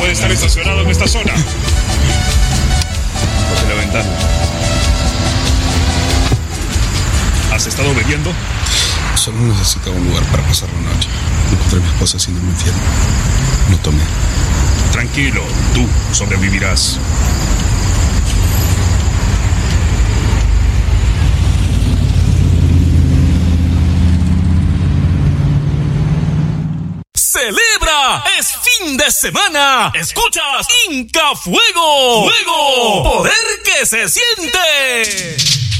puede estar estacionado en esta zona. Por la ventana. ¿Has estado bebiendo? Solo necesitaba un lugar para pasar la noche. Encontré a mi esposa haciéndome infiel. No tomé. Tranquilo, tú sobrevivirás. ¡Celebra! ¡Es fin de semana! ¡Escuchas! ¡Inca Fuego! ¡Fuego! ¡Poder que se siente!